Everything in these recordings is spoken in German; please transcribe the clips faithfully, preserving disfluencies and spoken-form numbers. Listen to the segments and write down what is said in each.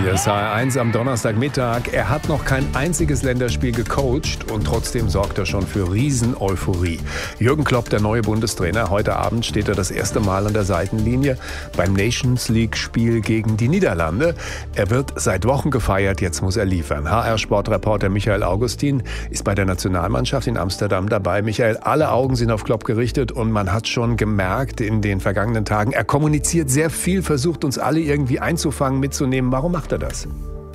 Hier ist H R eins am Donnerstagmittag. Er hat noch kein einziges Länderspiel gecoacht und trotzdem sorgt er schon für Riesen-Euphorie. Jürgen Klopp, der neue Bundestrainer. Heute Abend steht er das erste Mal an der Seitenlinie beim Nations League-Spiel gegen die Niederlande. Er wird seit Wochen gefeiert, jetzt muss er liefern. H R-Sportreporter Michael Augustin ist bei der Nationalmannschaft in Amsterdam dabei. Michael, alle Augen sind auf Klopp gerichtet und man hat schon gemerkt in den vergangenen Tagen, er kommuniziert sehr viel, versucht uns alle irgendwie einzufangen, mitzunehmen. Warum macht er das?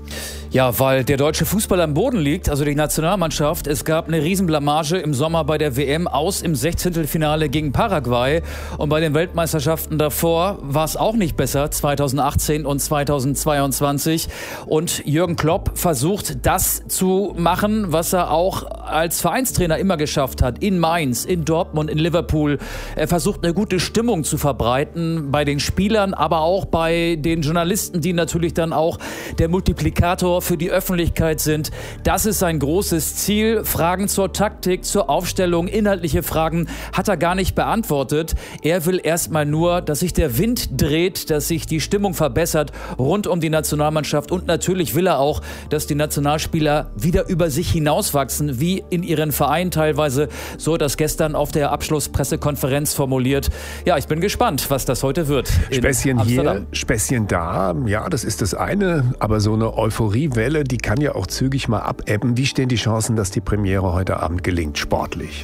Ja, weil der deutsche Fußball am Boden liegt, also die Nationalmannschaft. Es gab eine Riesenblamage im Sommer bei der W M aus im Sechzehntelfinale gegen Paraguay. Und bei den Weltmeisterschaften davor war es auch nicht besser, zweitausendachtzehn und zweitausendzweiundzwanzig. Und Jürgen Klopp versucht, das zu machen, was er auch als Vereinstrainer immer geschafft hat. In Mainz, in Dortmund, in Liverpool. Er versucht, eine gute Stimmung zu verbreiten bei den Spielern, aber auch bei den Journalisten, die natürlich dann auch der Multiplikator für die Öffentlichkeit sind. Das ist sein großes Ziel. Fragen zur Taktik, zur Aufstellung, inhaltliche Fragen hat er gar nicht beantwortet. Er will erstmal nur, dass sich der Wind dreht, dass sich die Stimmung verbessert rund um die Nationalmannschaft. Und natürlich will er auch, dass die Nationalspieler wieder über sich hinauswachsen, wie in ihren Vereinen teilweise. So das gestern auf der Abschlusspressekonferenz formuliert. Ja, ich bin gespannt, was das heute wird. Späßchen hier, Späßchen da. Ja, das ist das eine. Aber so eine Euphorie Welle, die kann ja auch zügig mal abebben. Wie stehen die Chancen, dass die Premiere heute Abend gelingt, sportlich?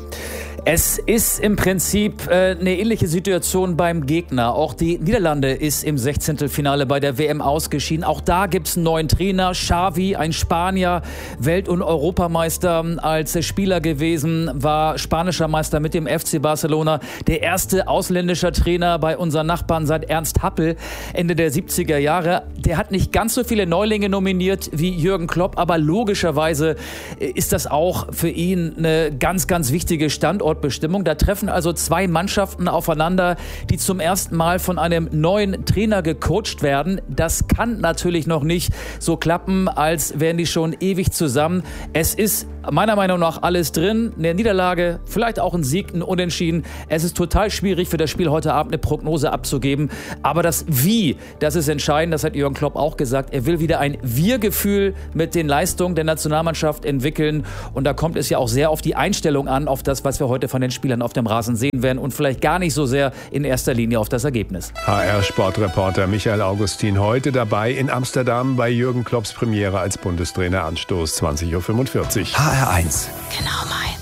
Es ist im Prinzip äh, eine ähnliche Situation beim Gegner. Auch die Niederlande ist im Sechzehntelfinale bei der W M ausgeschieden. Auch da gibt es einen neuen Trainer, Xavi, ein Spanier, Welt- und Europameister als Spieler gewesen, war spanischer Meister mit dem F C Barcelona. Der erste ausländische Trainer bei unseren Nachbarn seit Ernst Happel, Ende der siebziger Jahre. Der hat nicht ganz so viele Neulinge nominiert wie Jürgen Klopp, aber logischerweise ist das auch für ihn eine ganz, ganz wichtige Standort. Bestimmung. Da treffen also zwei Mannschaften aufeinander, die zum ersten Mal von einem neuen Trainer gecoacht werden. Das kann natürlich noch nicht so klappen, als wären die schon ewig zusammen. Es ist meiner Meinung nach alles drin. Eine Niederlage, vielleicht auch ein Sieg, ein Unentschieden. Es ist total schwierig für das Spiel heute Abend eine Prognose abzugeben. Aber das Wie, das ist entscheidend. Das hat Jürgen Klopp auch gesagt. Er will wieder ein Wir-Gefühl mit den Leistungen der Nationalmannschaft entwickeln. Und da kommt es ja auch sehr auf die Einstellung an, auf das, was wir heute von den Spielern auf dem Rasen sehen werden und vielleicht gar nicht so sehr in erster Linie auf das Ergebnis. H R-Sportreporter Michael Augustin heute dabei in Amsterdam bei Jürgen Klopps Premiere als Bundestrainer. Anstoß zwanzig Uhr fünfundvierzig. H R eins. Genau meins.